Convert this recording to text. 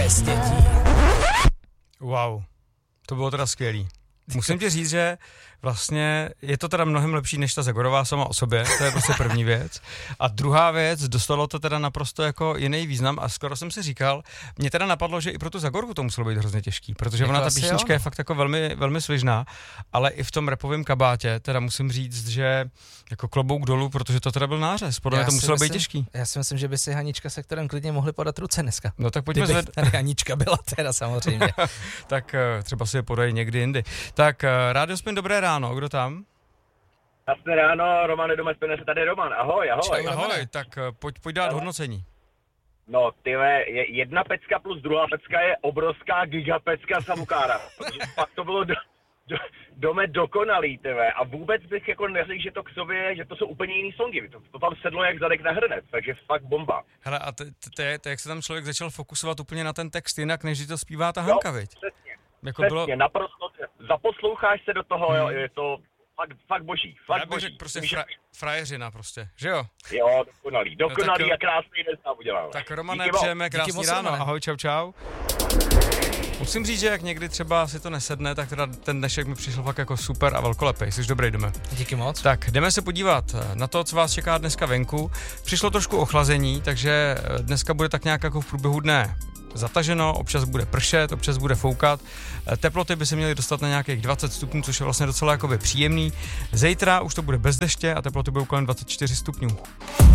bez dětí. Wow, to bylo teda skvělý. Musím ti říct, že vlastně je to teda mnohem lepší než ta Zagorová sama o sobě, to je prostě první věc. A druhá věc, dostalo to teda naprosto jako jiný význam a skoro jsem si říkal, mě teda napadlo, že i pro tu Zagorku to muselo být hrozně těžký, protože jako ona ta písnička je fakt jako velmi, velmi svižná, ale i v tom rapovém kabátě teda musím říct, že jako klobouk dolů, protože to teda byl nářez, podle mě to muselo být těžký. Já si myslím, že by si Hanička se kterým klidně mohli podat ruce dneska. No tak pojďme tady Hanička byla teda samozřejmě. Tak třeba si je podají někdy jindy. Tak Rádio Spin, dobré ráno, kdo tam? Jasné ráno, Roman doma se tady Roman, ahoj. Ahoj, tak pojď dát hodnocení. No, tyhle, jedna pecka plus druhá pecka je obrovská gigapecka Samukára. Pak to bylo dome dokonalý, tyhle. A vůbec bych jako neřekl, že to k sobě, že to jsou úplně jiný songy. To tam sedlo jak zadek na hrnec, takže fakt bomba. Hele, a to jak se tam člověk začal fokusovat úplně na ten text jinak, než když to zpívá ta Hanka, viď? Přesně, naprosto. Zaposloucháš se do toho, jo, je to fakt boží. Já bych řekl prostě frajeřina prostě, že jo? Jo, dokonalý a krásný den tam uděláme. Tak Romane, přejeme krásný ráno, ahoj, čau. Musím říct, že jak někdy třeba si to nesedne, tak teda ten dnešek mi přišel fakt jako super a velkolepej, jsi dobrý, jdeme. Díky moc. Tak jdeme se podívat na to, co vás čeká dneska venku. Přišlo trošku ochlazení, takže dneska bude tak nějak jako v průběhu dne zataženo, občas bude pršet, občas bude foukat. Teploty by se měly dostat na nějakých 20 stupňů, což je vlastně docela jakoby příjemný. Zítra už to bude bez deště a teploty budou kolem 24 stupňů.